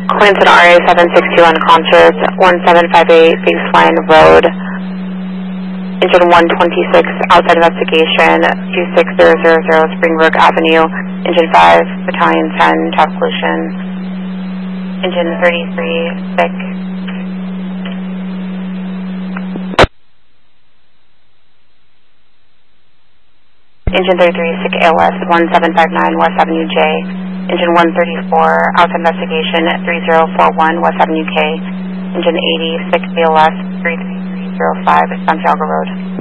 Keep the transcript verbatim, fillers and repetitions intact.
Clinton R A seven six two unconscious, one seven five eight Baseline Road, engine one twenty-six, outside investigation, two six zero zero zero Springbrook Avenue, engine five, battalion ten, traffic pollution, engine thirty-three, sick. Engine thirty-three, sick A L S, one seven five nine West Avenue J, engine one thirty-four, outside investigation, three zero four one West Avenue K, engine eighty, sick B L S, three three three zero five Santiago Road.